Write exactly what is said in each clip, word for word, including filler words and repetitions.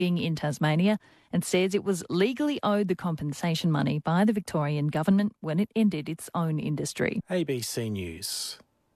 working in Tasmania and says it was legally owed the compensation money by the Victorian government when it ended its own industry. A B C News.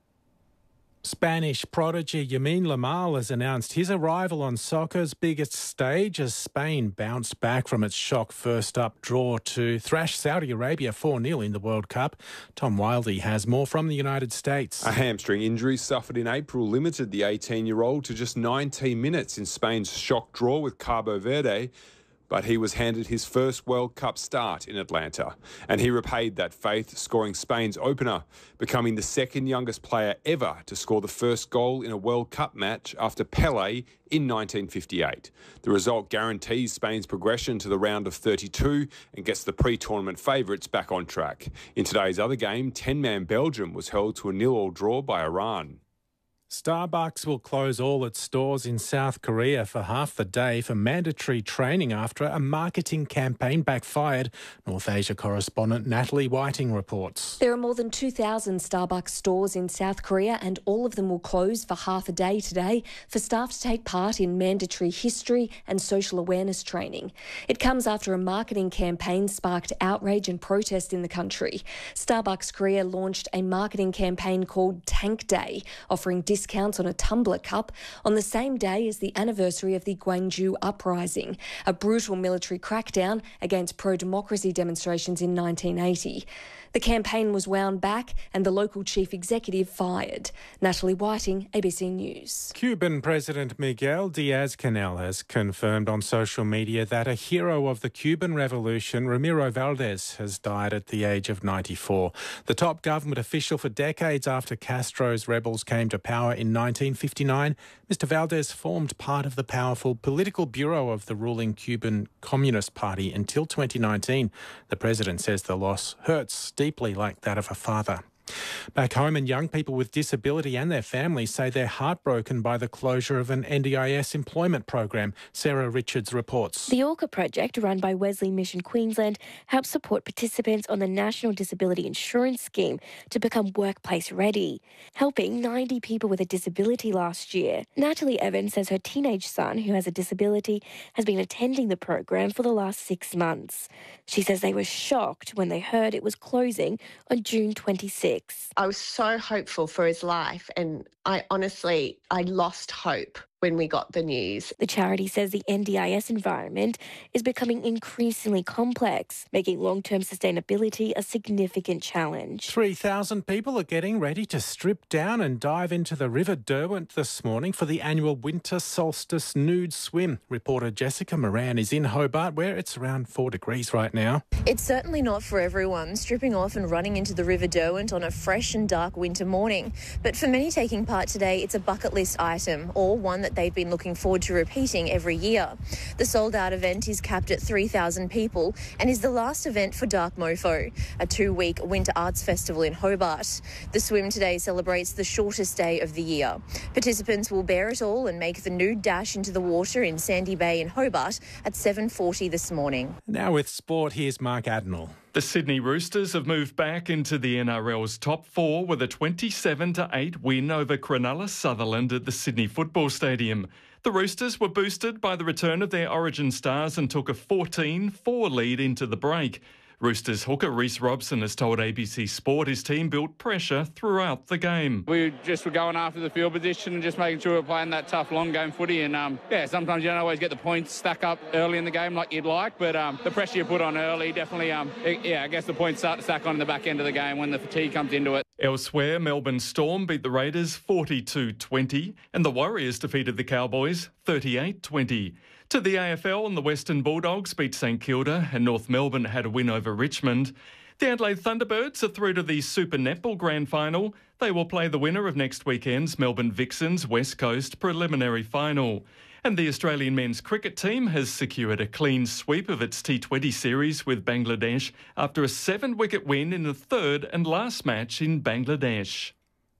Spanish prodigy Lamine Yamal has announced his arrival on soccer's biggest stage as Spain bounced back from its shock first-up draw to thrash Saudi Arabia four nil in the World Cup. Tom Wildey has more from the United States. A hamstring injury suffered in April limited the eighteen-year-old to just nineteen minutes in Spain's shock draw with Cabo Verde, but he was handed his first World Cup start in Atlanta, and he repaid that faith, scoring Spain's opener, becoming the second youngest player ever to score the first goal in a World Cup match after Pelé in nineteen fifty-eight. The result guarantees Spain's progression to the round of thirty-two and gets the pre-tournament favourites back on track. In today's other game, ten-man Belgium was held to a nil-all draw by Iran. Starbucks will close all its stores in South Korea for half the day for mandatory training after a marketing campaign backfired. North Asia correspondent Natalie Whiting reports. There are more than two thousand Starbucks stores in South Korea, and all of them will close for half a day today for staff to take part in mandatory history and social awareness training. It comes after a marketing campaign sparked outrage and protest in the country. Starbucks Korea launched a marketing campaign called Tank Day, offering discounts on a tumbler cup on the same day as the anniversary of the Gwangju uprising, a brutal military crackdown against pro-democracy demonstrations in nineteen eighty. The campaign was wound back and the local chief executive fired. Natalie Whiting, A B C News. Cuban President Miguel Diaz-Canel has confirmed on social media that a hero of the Cuban Revolution, Ramiro Valdez, has died at the age of ninety-four. The top government official for decades after Castro's rebels came to power in nineteen fifty-nine, Mister Valdez formed part of the powerful political bureau of the ruling Cuban Communist Party until twenty nineteen. The president says the loss hurts deeply like that of a father. Back home, and young people with disability and their families say they're heartbroken by the closure of an N D I S employment program. Sarah Richards reports. The Orca project, run by Wesley Mission Queensland, helps support participants on the National Disability Insurance Scheme to become workplace ready, helping ninety people with a disability last year. Natalie Evans says her teenage son, who has a disability, has been attending the program for the last six months. She says they were shocked when they heard it was closing on June twenty-sixth. I was so hopeful for his life, and I honestly, I lost hope when we got the news. The charity says the N D I S environment is becoming increasingly complex, making long-term sustainability a significant challenge. three thousand people are getting ready to strip down and dive into the River Derwent this morning for the annual Winter Solstice Nude Swim. Reporter Jessica Moran is in Hobart, where it's around four degrees right now. It's certainly not for everyone, stripping off and running into the River Derwent on a fresh and dark winter morning. But for many taking part today, it's a bucket list item, or one that they've been looking forward to repeating every year. The sold-out event is capped at three thousand people and is the last event for Dark Mofo, a two-week winter arts festival in Hobart. The swim today celebrates the shortest day of the year. Participants will bear it all and make the nude dash into the water in Sandy Bay in Hobart at seven forty this morning. Now with sport, here's Mark Adenall. The Sydney Roosters have moved back into the N R L's top four with a twenty-seven to eight win over Cronulla Sutherland at the Sydney Football Stadium. The Roosters were boosted by the return of their origin stars and took a fourteen four lead into the break. Roosters hooker Reece Robson has told A B C Sport his team built pressure throughout the game. We just were going after the field position and just making sure we're playing that tough long game footy. And um, yeah, sometimes you don't always get the points stack up early in the game like you'd like, but um, the pressure you put on early definitely, um, it, yeah, I guess the points start to stack on in the back end of the game when the fatigue comes into it. Elsewhere, Melbourne Storm beat the Raiders forty-two twenty and the Warriors defeated the Cowboys thirty-eight twenty. To the A F L, and the Western Bulldogs beat St Kilda and North Melbourne had a win over Richmond. The Adelaide Thunderbirds are through to the Super Netball Grand Final. They will play the winner of next weekend's Melbourne Vixens West Coast preliminary final. And the Australian men's cricket team has secured a clean sweep of its T twenty series with Bangladesh after a seven-wicket win in the third and last match in Bangladesh.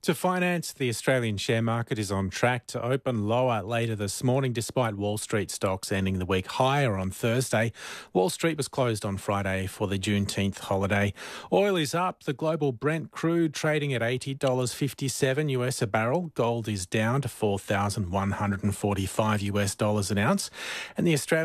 To finance, the Australian share market is on track to open lower later this morning, despite Wall Street stocks ending the week higher on Thursday. Wall Street was closed on Friday for the Juneteenth holiday. Oil is up. The global Brent crude trading at eighty dollars fifty-seven US a barrel. Gold is down to four thousand one hundred forty-five US dollars an ounce. And the Australian